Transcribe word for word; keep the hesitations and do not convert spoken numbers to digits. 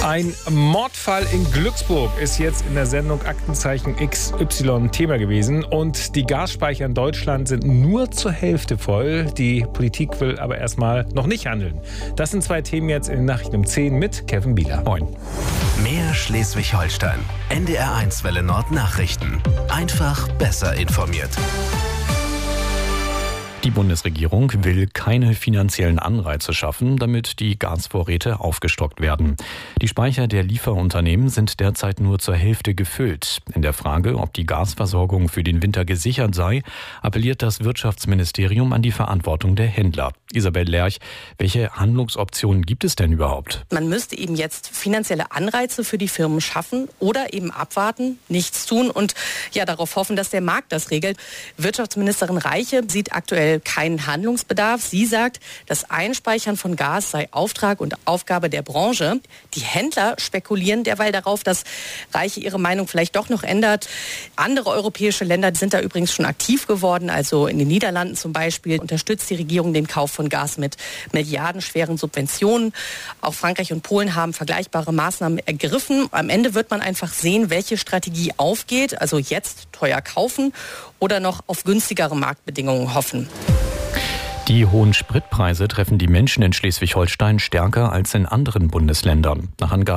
Ein Mordfall in Glücksburg ist jetzt in der Sendung Aktenzeichen X Y Thema gewesen. Und die Gasspeicher in Deutschland sind nur zur Hälfte voll. Die Politik will aber erstmal noch nicht handeln. Das sind zwei Themen jetzt in den Nachrichten um zehn mit Kevin Bieler. Moin. Mehr Schleswig-Holstein. N D R eins Welle Nord Nachrichten. Einfach besser informiert. Die Bundesregierung will keine finanziellen Anreize schaffen, damit die Gasvorräte aufgestockt werden. Die Speicher der Lieferunternehmen sind derzeit nur zur Hälfte gefüllt. In der Frage, ob die Gasversorgung für den Winter gesichert sei, appelliert das Wirtschaftsministerium an die Verantwortung der Händler. Isabel Lerch, welche Handlungsoptionen gibt es denn überhaupt? Man müsste eben jetzt finanzielle Anreize für die Firmen schaffen oder eben abwarten, nichts tun und ja darauf hoffen, dass der Markt das regelt. Wirtschaftsministerin Reiche sieht aktuell keinen Handlungsbedarf. Sie sagt, das Einspeichern von Gas sei Auftrag und Aufgabe der Branche. Die Händler spekulieren derweil darauf, dass Reiche ihre Meinung vielleicht doch noch ändert. Andere europäische Länder sind da übrigens schon aktiv geworden. Also in den Niederlanden zum Beispiel unterstützt die Regierung den Kauf von Gas mit milliardenschweren Subventionen. Auch Frankreich und Polen haben vergleichbare Maßnahmen ergriffen. Am Ende wird man einfach sehen, welche Strategie aufgeht. Also jetzt teuer kaufen oder noch auf günstigere Marktbedingungen hoffen. Die hohen Spritpreise treffen die Menschen in Schleswig-Holstein stärker als in anderen Bundesländern. Nach Angaben